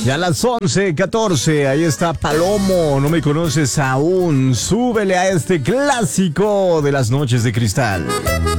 Ya a las 11:14, ahí está Palomo, no me conoces aún. Súbele a este clásico de las noches de cristal.